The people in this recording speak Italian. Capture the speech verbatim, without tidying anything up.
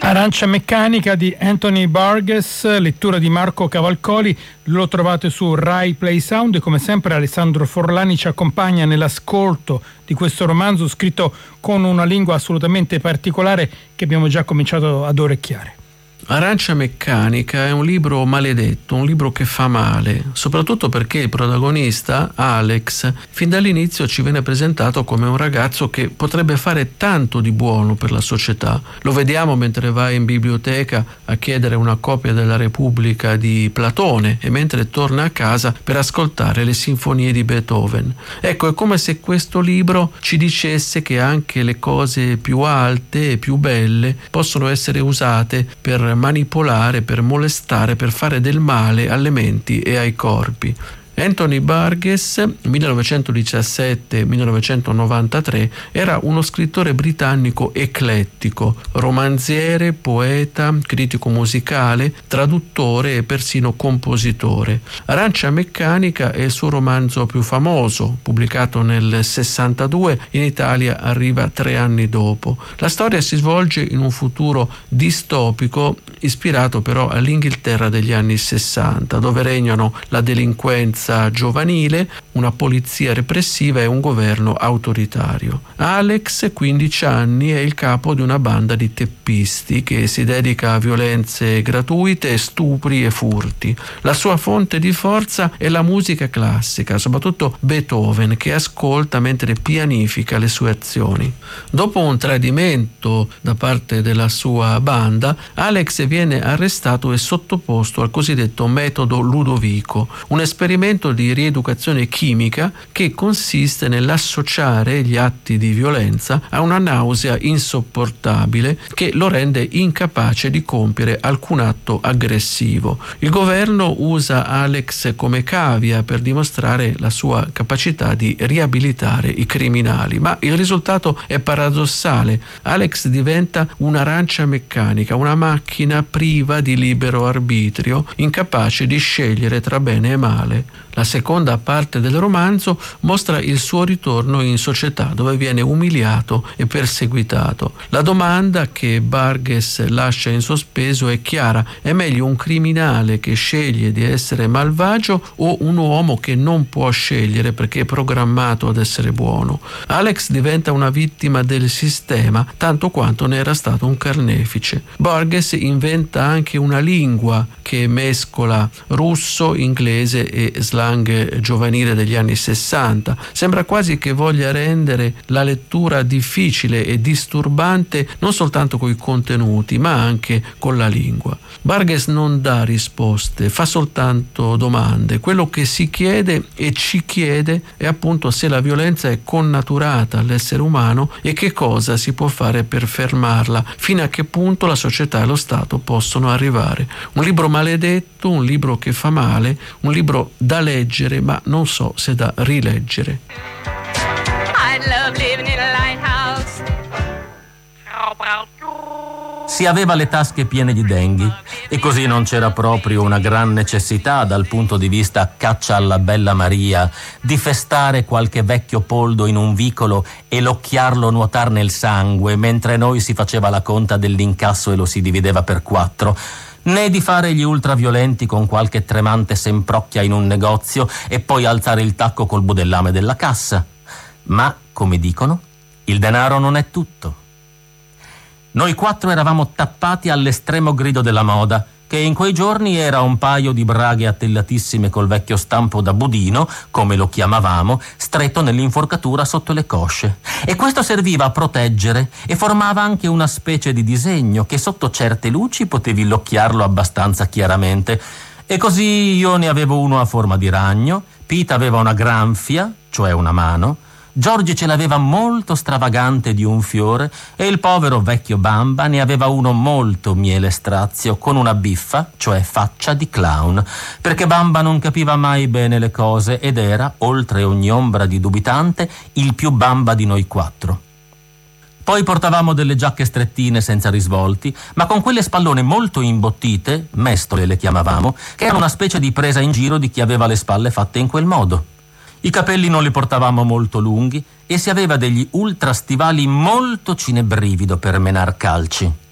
Arancia meccanica di Anthony Burgess, lettura di Marco Cavalcoli, lo trovate su Rai Play Sound e come sempre Alessandro Forlani ci accompagna nell'ascolto di questo romanzo scritto con una lingua assolutamente particolare che abbiamo già cominciato ad orecchiare. Arancia meccanica è un libro maledetto, un libro che fa male, soprattutto perché il protagonista, Alex, fin dall'inizio ci viene presentato come un ragazzo che potrebbe fare tanto di buono per la società. Lo vediamo mentre va in biblioteca a chiedere una copia della Repubblica di Platone e mentre torna a casa per ascoltare le sinfonie di Beethoven. Ecco, è come se questo libro ci dicesse che anche le cose più alte e più belle possono essere usate per manipolare, per molestare, per fare del male alle menti e ai corpi. Anthony Burgess, millenovecentodiciassette millenovecentonovantatré, era uno scrittore britannico eclettico, romanziere, poeta, critico musicale, traduttore e persino compositore. Arancia meccanica è il suo romanzo più famoso, pubblicato nel sessantadue, in Italia arriva tre anni dopo. La storia si svolge in un futuro distopico, ispirato però all'Inghilterra degli anni sessanta, dove regnano la delinquenza giovanile, una polizia repressiva e un governo autoritario. Alex, quindici anni, è il capo di una banda di teppisti che si dedica a violenze gratuite, stupri e furti. La sua fonte di forza è la musica classica, soprattutto Beethoven, che ascolta mentre pianifica le sue azioni. Dopo un tradimento da parte della sua banda, Alex viene arrestato e sottoposto al cosiddetto metodo Ludovico, un esperimento di rieducazione chimica che consiste nell'associare gli atti di violenza a una nausea insopportabile che lo rende incapace di compiere alcun atto aggressivo. Il governo usa Alex come cavia per dimostrare la sua capacità di riabilitare i criminali, ma il risultato è paradossale. Alex diventa un'arancia meccanica, una macchina priva di libero arbitrio, incapace di scegliere tra bene e male. La seconda parte del romanzo mostra il suo ritorno in società, dove viene umiliato e perseguitato. La domanda che Burgess lascia in sospeso è chiara: è meglio un criminale che sceglie di essere malvagio o un uomo che non può scegliere perché è programmato ad essere buono? Alex diventa una vittima del sistema tanto quanto ne era stato un carnefice. Burgess inventa anche una lingua che mescola russo, inglese e slang giovanile degli anni sessanta. Sembra quasi che voglia rendere la lettura difficile e disturbante non soltanto coi contenuti ma anche con la lingua. Burgess non dà risposte, fa soltanto domande. Quello che si chiede e ci chiede è appunto se la violenza è connaturata all'essere umano e che cosa si può fare per fermarla, fino a che punto la società e lo Stato possono arrivare. Un libro maledetto, un libro che fa male, un libro da leggere ma non so se da rileggere. I love living in a lighthouse. Si aveva le tasche piene di denghi e così non c'era proprio una gran necessità dal punto di vista caccia alla bella Maria di festare qualche vecchio poldo in un vicolo e locchiarlo nuotar nel sangue mentre noi si faceva la conta dell'incasso e lo si divideva per quattro, né di fare gli ultraviolenti con qualche tremante semprocchia in un negozio e poi alzare il tacco col budellame della cassa. Ma, come dicono, il denaro non è tutto. Noi quattro eravamo tappati all'estremo grido della moda, che in quei giorni era un paio di braghe attellatissime col vecchio stampo da budino, come lo chiamavamo, stretto nell'inforcatura sotto le cosce. E questo serviva a proteggere e formava anche una specie di disegno che sotto certe luci potevi locchiarlo abbastanza chiaramente. E così io ne avevo uno a forma di ragno, Pete aveva una granfia, cioè una mano, Giorgi ce l'aveva molto stravagante di un fiore e il povero vecchio Bamba ne aveva uno molto miele strazio con una biffa, cioè faccia di clown, perché Bamba non capiva mai bene le cose ed era, oltre ogni ombra di dubitante, il più Bamba di noi quattro. Poi portavamo delle giacche strettine senza risvolti, ma con quelle spallone molto imbottite, mestole le chiamavamo, che erano una specie di presa in giro di chi aveva le spalle fatte in quel modo. I capelli non li portavamo molto lunghi e si aveva degli ultrastivali molto cinebrivido per menar calci.